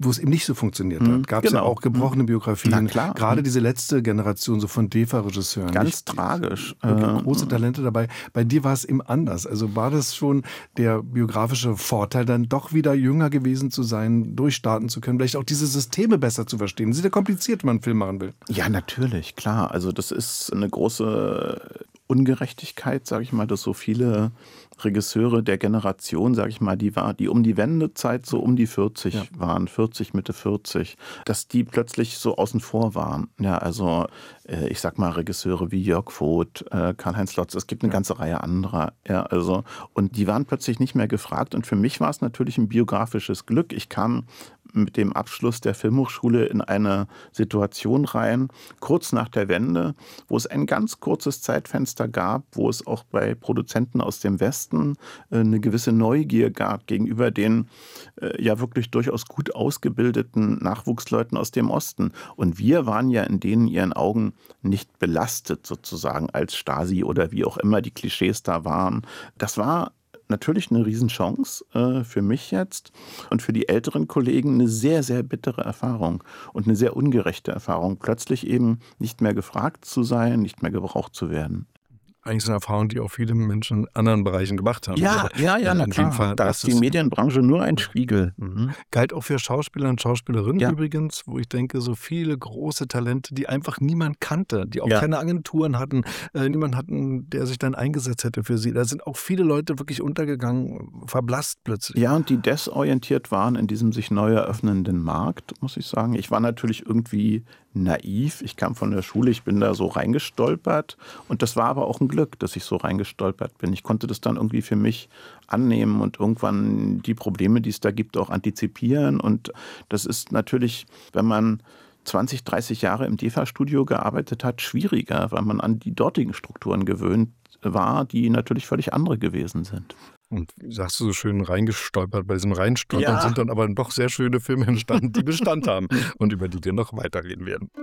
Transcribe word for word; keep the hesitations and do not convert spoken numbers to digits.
wo es eben nicht so funktioniert Hm, hat. Gab es genau. ja auch gebrochene Biografien. Na klar. Gerade Hm. diese letzte Generation so von D E F A-Regisseuren. Ganz nicht? tragisch. Wirklich Äh, große Talente dabei. Bei dir war es eben anders. Also war das schon der biografische Vorteil, dann doch wieder jünger gewesen zu sein, durchstarten zu können, vielleicht auch diese Systeme besser zu verstehen. Das ist ja kompliziert, wenn man einen Film machen will. Ja, natürlich, klar. Also das ist eine große Ungerechtigkeit, sage ich mal, dass so viele Regisseure der Generation, sage ich mal, die war, die um die Wendezeit so um die vierzig Ja. waren, vierzig, Mitte vierzig, dass die plötzlich so außen vor waren. Ja, also äh, ich sag mal Regisseure wie Jörg Voth, äh, Karl-Heinz Lotz, es gibt eine Ja. ganze Reihe anderer. Ja, also und die waren plötzlich nicht mehr gefragt und für mich war es natürlich ein biografisches Glück. Ich kam mit dem Abschluss der Filmhochschule in eine Situation rein, kurz nach der Wende, wo es ein ganz kurzes Zeitfenster gab, wo es auch bei Produzenten aus dem Westen äh, eine gewisse Neugier gab gegenüber den äh, ja wirklich durchaus gut ausgebildeten Nachwuchsleuten aus dem Osten. Und wir waren ja in denen ihren Augen nicht belastet sozusagen als Stasi oder wie auch immer die Klischees da waren. Das war natürlich eine Riesenchance äh, für mich jetzt und für die älteren Kollegen eine sehr, sehr bittere Erfahrung und eine sehr ungerechte Erfahrung, plötzlich eben nicht mehr gefragt zu sein, nicht mehr gebraucht zu werden. Eigentlich so eine Erfahrung, die auch viele Menschen in anderen Bereichen gemacht haben. Ja, Aber, ja, ja, äh, na in dem klar. Fall, Da das ist die ist- Medienbranche nur ein Spiegel. Mhm. Galt auch für Schauspieler und Schauspielerinnen Ja. übrigens, wo ich denke, so viele große Talente, die einfach niemand kannte, die auch Ja. keine Agenturen hatten, äh, niemand hatten, der sich dann eingesetzt hätte für sie. Da sind auch viele Leute wirklich untergegangen, verblasst plötzlich. Ja, und die desorientiert waren in diesem sich neu eröffnenden Markt, muss ich sagen. Ich war natürlich irgendwie naiv. Ich kam von der Schule, ich bin da so reingestolpert. Und das war aber auch ein Glück, dass ich so reingestolpert bin. Ich konnte das dann irgendwie für mich annehmen und irgendwann die Probleme, die es da gibt, auch antizipieren. Und das ist natürlich, wenn man zwanzig, dreißig Jahre im D E F A-Studio gearbeitet hat, schwieriger, weil man an die dortigen Strukturen gewöhnt war, die natürlich völlig andere gewesen sind. Und wie sagst du so schön, reingestolpert. Bei diesem Reinstolpern Ja. sind dann aber doch sehr schöne Filme entstanden, die Bestand haben und über die wir noch weiterreden werden.